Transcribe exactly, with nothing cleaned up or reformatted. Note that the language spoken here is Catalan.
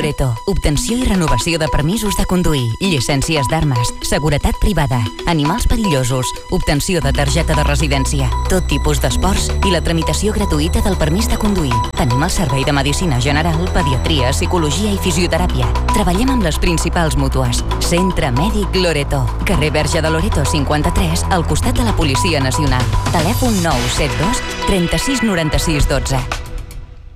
Loreto. Obtenció i renovació de permisos de conduir, llicències d'armes, seguretat privada, animals perillosos, obtenció de targeta de residència, tot tipus d'esports i la tramitació gratuïta del permís de conduir. Tenim el servei de medicina general, pediatria, psicologia i fisioteràpia. Treballem amb les principals mútues. Centre Mèdic Loreto. Carrer Verge de Loreto cinquanta-tres, al costat de la Policia Nacional. Telèfon nou set dos, trenta-sis noranta-sis dotze.